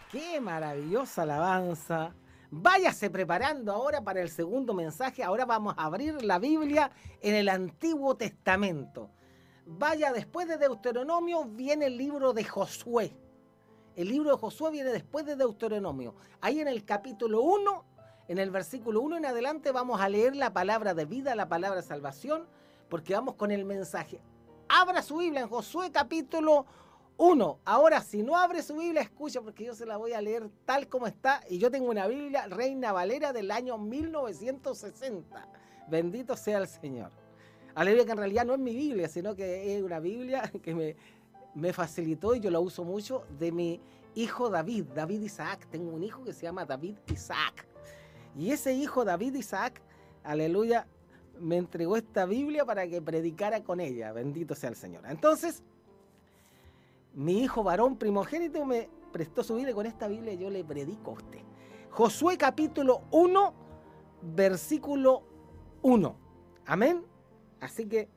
Qué maravillosa alabanza. Váyase preparando ahora para el segundo mensaje. Ahora vamos a abrir la Biblia en el Antiguo Testamento. Vaya, después de Deuteronomio viene el libro de Josué. El libro de Josué viene después de Deuteronomio. Ahí en el capítulo 1, en el versículo 1 en adelante, vamos a leer la palabra de vida, la palabra de salvación, porque vamos con el mensaje. Abra su Biblia en Josué capítulo 1. Ahora, si no abre su Biblia, escucha, porque yo se la voy a leer tal como está. Y yo tengo una Biblia Reina Valera del año 1960. Bendito sea el Señor. Aleluya, que en realidad no es mi Biblia, sino que es una Biblia que me facilitó, y yo la uso mucho, de mi hijo David Isaac. Tengo un hijo que se llama David Isaac. Y ese hijo David Isaac, aleluya, me entregó esta Biblia para que predicara con ella. Bendito sea el Señor. Entonces, mi hijo varón primogénito me prestó su Biblia, y con esta Biblia yo le predico a usted. Josué capítulo 1, versículo 1. Amén. Así que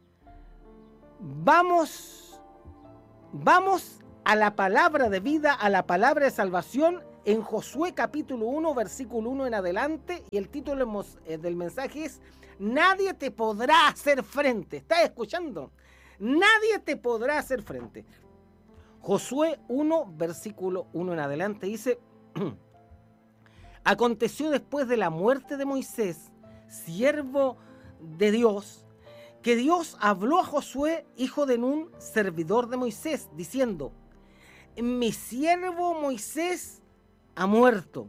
vamos a la palabra de vida, a la palabra de salvación en Josué capítulo 1, versículo 1 en adelante. Y el título del mensaje es: nadie te podrá hacer frente. ¿Estás escuchando? Nadie te podrá hacer frente. Josué 1, versículo 1 en adelante dice: aconteció después de la muerte de Moisés, siervo de Dios, que Dios habló a Josué, hijo de Nun, servidor de Moisés, diciendo: mi siervo Moisés ha muerto.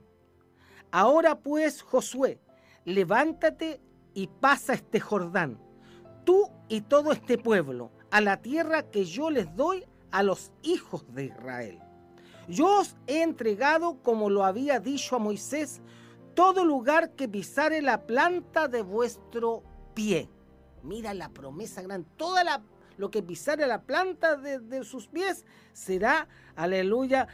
Ahora pues, Josué, levántate y pasa este Jordán, tú y todo este pueblo, a la tierra que yo les doy a los hijos de Israel. Yo os he entregado, como lo había dicho a Moisés, todo lugar que pisare la planta de vuestro pie. Mira la promesa grande. Lo que pisare la planta de sus pies será, aleluya,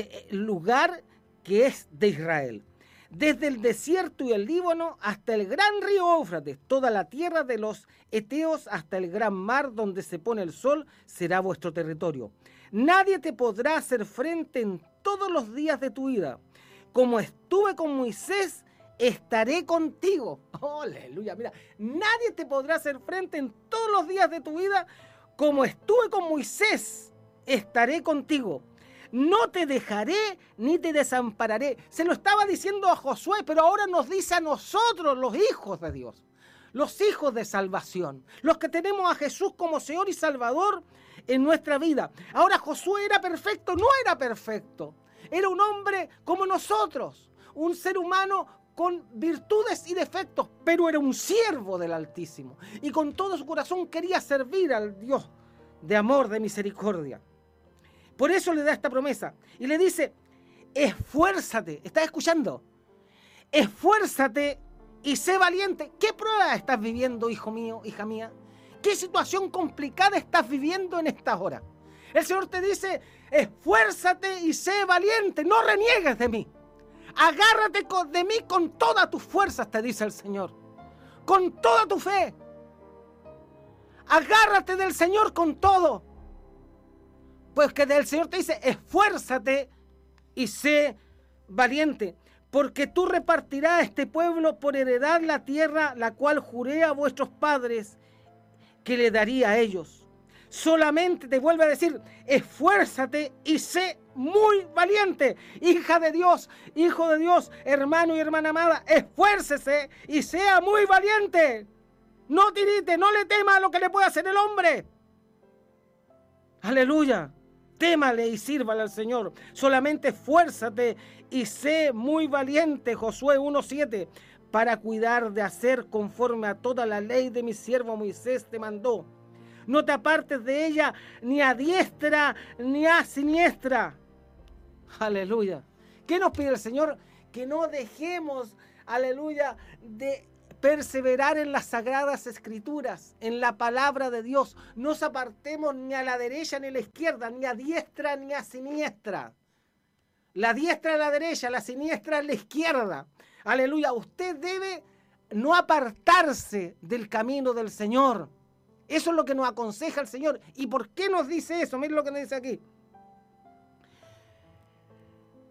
lugar que es de Israel. Desde el desierto y el Líbano hasta el gran río Éufrates, toda la tierra de los heteos hasta el gran mar donde se pone el sol, será vuestro territorio. Nadie te podrá hacer frente en todos los días de tu vida. Como estuve con Moisés, estaré contigo. Oh, aleluya, mira, nadie te podrá hacer frente en todos los días de tu vida. Como estuve con Moisés, estaré contigo. No te dejaré ni te desampararé. Se lo estaba diciendo a Josué, pero ahora nos dice a nosotros, los hijos de Dios, los hijos de salvación, los que tenemos a Jesús como Señor y Salvador en nuestra vida. Ahora, Josué era perfecto, no era perfecto. Era un hombre como nosotros, un ser humano con virtudes y defectos, pero era un siervo del Altísimo. Y con todo su corazón quería servir al Dios de amor, de misericordia. Por eso le da esta promesa y le dice: esfuérzate. ¿Estás escuchando? Esfuérzate y sé valiente. ¿Qué prueba estás viviendo, hijo mío, hija mía? ¿Qué situación complicada estás viviendo en estas horas? El Señor te dice: esfuérzate y sé valiente. No reniegues de mí. Agárrate de mí con todas tus fuerzas, te dice el Señor. Con toda tu fe. Agárrate del Señor con todo. Pues que el Señor te dice: esfuérzate y sé valiente, porque tú repartirás a este pueblo por heredad la tierra, la cual juré a vuestros padres que le daría a ellos. Solamente te vuelve a decir: esfuérzate y sé muy valiente. Hija de Dios, hijo de Dios, hermano y hermana amada, esfuércese y sea muy valiente. No tirite, no le tema a lo que le puede hacer el hombre. Aleluya. Témale y sírvale al Señor. Solamente esfuérzate y sé muy valiente. Josué 1:7. Para cuidar de hacer conforme a toda la ley de mi siervo Moisés te mandó. No te apartes de ella ni a diestra ni a siniestra. Aleluya. ¿Qué nos pide el Señor? Que no dejemos, aleluya, de perseverar en las sagradas escrituras, en la palabra de Dios. No nos apartemos ni a la derecha ni a la izquierda, ni a diestra ni a siniestra. La diestra a la derecha, la siniestra a la izquierda. Aleluya. Usted debe no apartarse del camino del Señor. Eso es lo que nos aconseja el Señor. ¿Y por qué nos dice eso? Miren lo que nos dice aquí.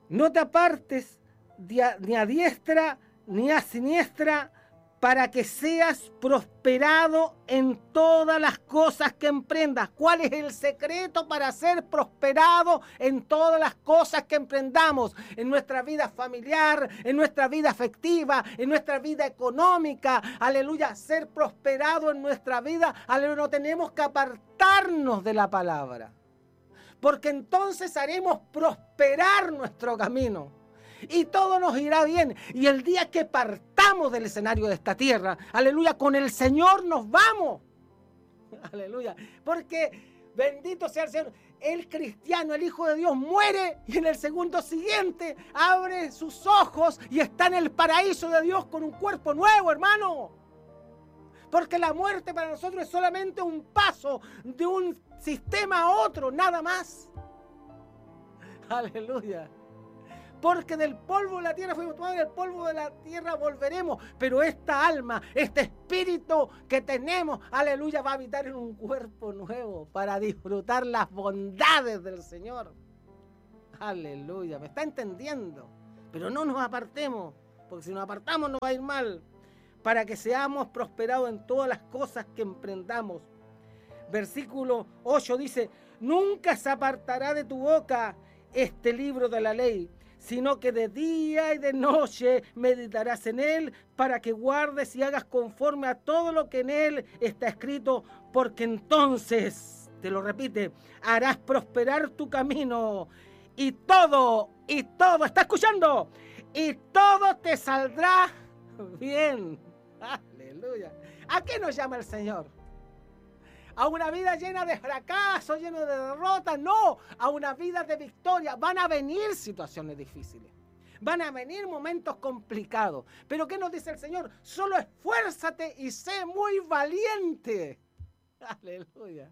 No te apartes ni a diestra ni a siniestra, para que seas prosperado en todas las cosas que emprendas. ¿Cuál es el secreto para ser prosperado en todas las cosas que emprendamos? En nuestra vida familiar, en nuestra vida afectiva, en nuestra vida económica. Aleluya, ser prosperado en nuestra vida. Aleluya, no tenemos que apartarnos de la palabra, porque entonces haremos prosperar nuestro camino. Y todo nos irá bien. Y el día que partamos del escenario de esta tierra, aleluya, con el Señor nos vamos. Aleluya. Porque bendito sea el Señor. El cristiano, el Hijo de Dios, muere y en el segundo siguiente abre sus ojos y está en el paraíso de Dios con un cuerpo nuevo, hermano. Porque la muerte para nosotros es solamente un paso de un sistema a otro, nada más. Aleluya. Porque del polvo de la tierra fuimos tomados, del polvo de la tierra volveremos. Pero esta alma, este espíritu que tenemos, aleluya, va a habitar en un cuerpo nuevo para disfrutar las bondades del Señor. Aleluya, ¿me está entendiendo? Pero no nos apartemos, porque si nos apartamos nos va a ir mal. Para que seamos prosperados en todas las cosas que emprendamos. Versículo 8 dice: nunca se apartará de tu boca este libro de la ley, sino que de día y de noche meditarás en él, para que guardes y hagas conforme a todo lo que en él está escrito, porque entonces, te lo repite, harás prosperar tu camino, y todo, ¿está escuchando? Y todo te saldrá bien. Aleluya. ¿A qué nos llama el Señor? ¿A una vida llena de fracaso, llena de derrotas? No, a una vida de victoria. Van a venir situaciones difíciles. Van a venir momentos complicados. Pero ¿qué nos dice el Señor? Solo esfuérzate y sé muy valiente. Aleluya.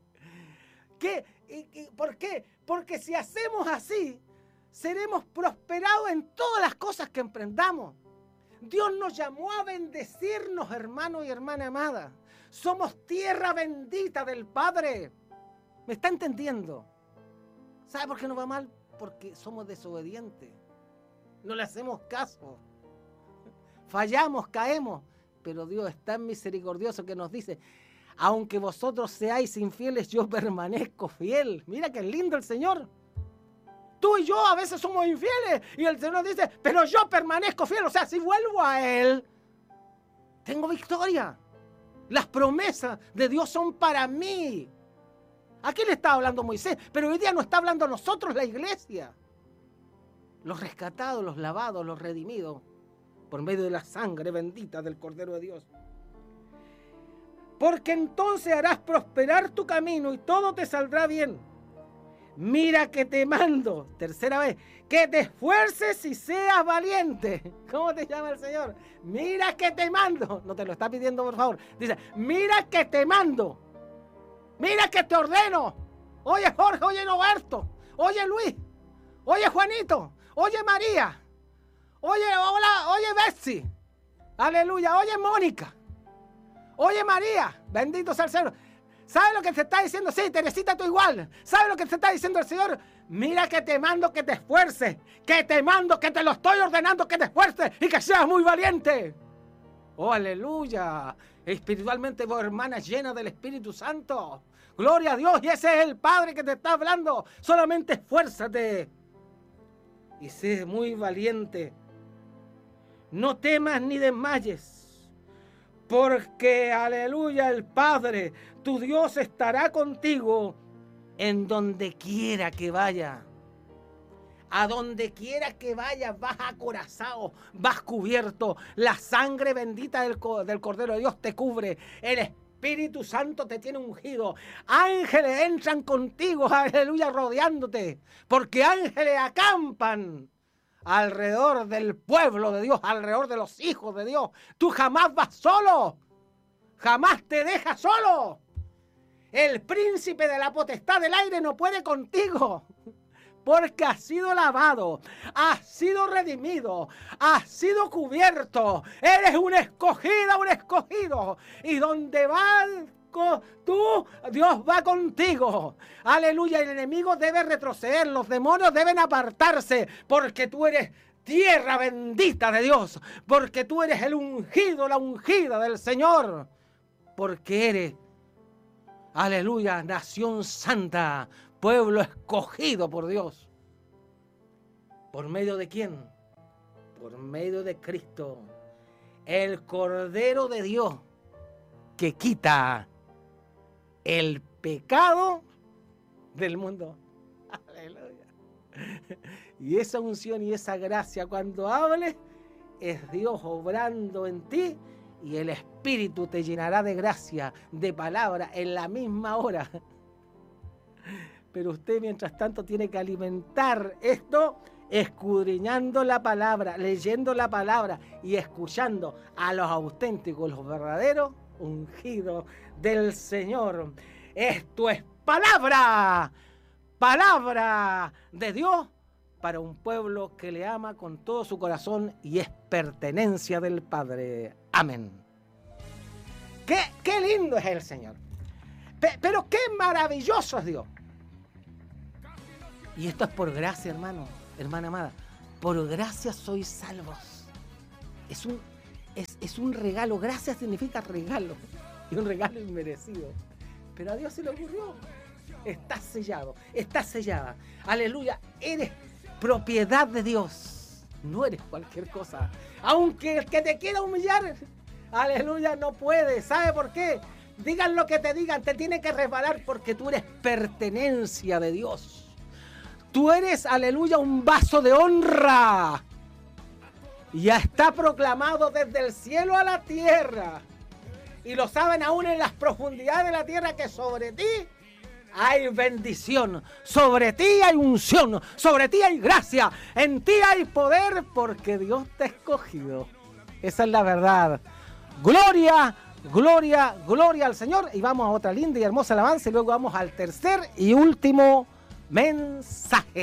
¿Por qué? Porque si hacemos así, seremos prosperados en todas las cosas que emprendamos. Dios nos llamó a bendecirnos, hermano y hermana amada. Somos tierra bendita del Padre. ¿Me está entendiendo? ¿Sabe por qué nos va mal? Porque somos desobedientes. No le hacemos caso. Fallamos, caemos. Pero Dios es tan misericordioso que nos dice: aunque vosotros seáis infieles, yo permanezco fiel. Mira qué lindo el Señor. Tú y yo a veces somos infieles y el Señor dice: pero yo permanezco fiel. O sea, si vuelvo a Él, tengo victoria. Las promesas de Dios son para mí. Aquí le está hablando Moisés, pero hoy día nos está hablando a nosotros, la iglesia. Los rescatados, los lavados, los redimidos, por medio de la sangre bendita del Cordero de Dios. Porque entonces harás prosperar tu camino y todo te saldrá bien. Mira que te mando, tercera vez, que te esfuerces y seas valiente. ¿Cómo te llama el Señor? Mira que te mando. No te lo está pidiendo, por favor. Dice: mira que te mando. Mira que te ordeno. Oye Jorge, oye Roberto, oye Luis, oye Juanito, oye María, oye hola, oye Betsy. Aleluya, oye Mónica, oye María, bendito sea el Señor. ¿Sabes lo que te está diciendo? Sí, Teresita, tú igual. ¿Sabes lo que te está diciendo el Señor? Mira que te mando que te esfuerces, que te mando, que te lo estoy ordenando, que te esfuerces y que seas muy valiente. Oh, aleluya. Espiritualmente vos, hermana, llena del Espíritu Santo. Gloria a Dios. Y ese es el Padre que te está hablando. Solamente esfuérzate y sé muy valiente. No temas ni desmayes. Porque, aleluya, el Padre, tu Dios, estará contigo en donde quiera que vaya. A donde quiera que vayas vas acorazado, vas cubierto. La sangre bendita del Cordero de Dios te cubre. El Espíritu Santo te tiene ungido. Ángeles entran contigo, aleluya, rodeándote. Porque ángeles acampan alrededor del pueblo de Dios, alrededor de los hijos de Dios. Tú jamás vas solo, jamás te dejas solo. El príncipe de la potestad del aire no puede contigo, porque has sido lavado, has sido redimido, has sido cubierto. Eres una escogida, un escogido. Y donde va Dios va contigo. Aleluya, el enemigo debe retroceder, los demonios deben apartarse, porque tú eres tierra bendita de Dios, porque tú eres el ungido, la ungida del Señor, porque eres, aleluya, nación santa, pueblo escogido por Dios. ¿Por medio de quién? Por medio de Cristo, el Cordero de Dios, que quita el pecado del mundo. Aleluya. Y esa unción y esa gracia, cuando hables, es Dios obrando en ti, y el Espíritu te llenará de gracia, de palabra, en la misma hora. Pero usted, mientras tanto, tiene que alimentar esto, escudriñando la palabra, leyendo la palabra y escuchando a los auténticos, los verdaderos ungidos del Señor. Esto es palabra de Dios para un pueblo que le ama con todo su corazón y es pertenencia del Padre. Amén. Qué lindo es el Señor. Pero qué maravilloso es Dios. Y esto es por gracia, hermano, hermana amada. Por gracia sois salvos. Es un regalo. Gracia significa regalo. Y un regalo inmerecido. Pero a Dios se le ocurrió. Estás sellado, estás sellada. Aleluya, eres propiedad de Dios. No eres cualquier cosa. Aunque el que te quiera humillar, aleluya, no puede. ¿Sabe por qué? Digan lo que te digan, te tiene que resbalar, porque tú eres pertenencia de Dios. Tú eres, aleluya, un vaso de honra. Ya está proclamado desde el cielo a la tierra. Y lo saben aún en las profundidades de la tierra, que sobre ti hay bendición, sobre ti hay unción, sobre ti hay gracia, en ti hay poder, porque Dios te ha escogido. Esa es la verdad. Gloria, gloria, gloria al Señor. Y vamos a otra linda y hermosa alabanza, y luego vamos al tercer y último mensaje.